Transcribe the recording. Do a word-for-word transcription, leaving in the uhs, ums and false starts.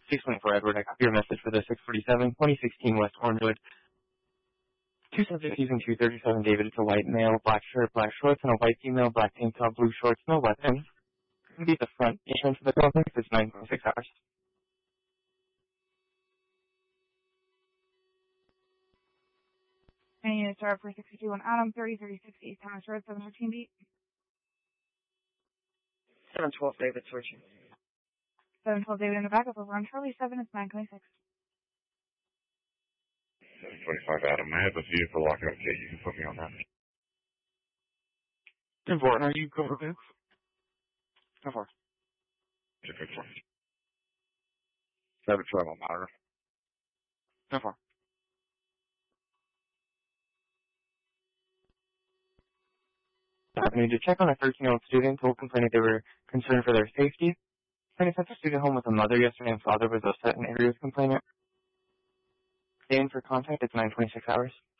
six twenty-four Edward, I copy your message for the six forty-seven, twenty sixteen West Orangewood. Two subjects using two thirty-seven David. It's a white male, black shirt, black shorts, and a white female, black tank top, blue shorts, no weapons. Can be at the front entrance of the complex. It's nine point six hours. And you start for six fifty-one Adam, thirty thirty-six East Thomas Road, seven thirteen beat. seven twelve David switching. seven twelve David in the backup over on Charlie seven, it's nine twenty-six. seven twenty-five Adam, I have a vehicle lockout gate. You can put me on that. ten four, are you covered with? ten four. seven twelve on monitor. ten four. I need to check on a thirteen-year-old student who complained they were concerned for their safety. Plaintiff sent the student home with a mother yesterday and father was upset and angry with complainant. Stay in for contact, it's nine twenty-six hours.